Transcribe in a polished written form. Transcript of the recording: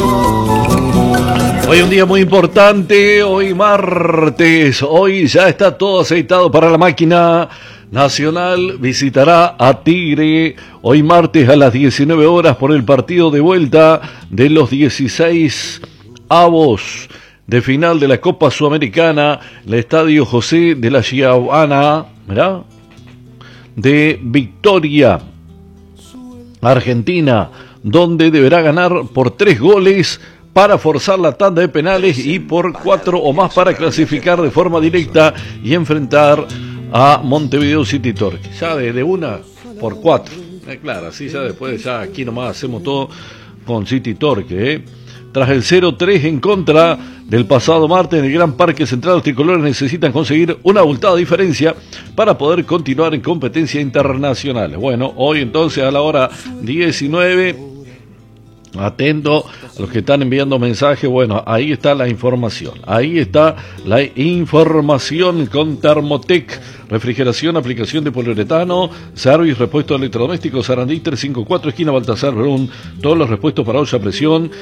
Hoy un día muy importante, hoy martes, hoy ya está todo aceitado para la máquina nacional, visitará a Tigre, hoy martes a las 19 horas por el partido de vuelta de los 16 avos de final de la Copa Sudamericana, el Estadio José de la Chiahuana, ¿verdad? De Victoria, Argentina, donde deberá ganar por 3 goles para forzar la tanda de penales y por 4 o más para clasificar de forma directa y enfrentar a Montevideo City Torque. Ya de una por 4. Claro, así ya después, ya aquí nomás hacemos todo con City Torque. Tras el 0-3 en contra del pasado martes en el Gran Parque Central, los tricolores necesitan conseguir una abultada diferencia para poder continuar en competencia internacional. Bueno, hoy entonces a la hora 19... Atento a los que están enviando mensajes. Bueno, ahí está la información. Ahí está la información con Thermotec. Refrigeración, aplicación de poliuretano, service, repuestos electrodomésticos, Sarandí 354, esquina Baltasar Brun. Todos los repuestos para olla a presión.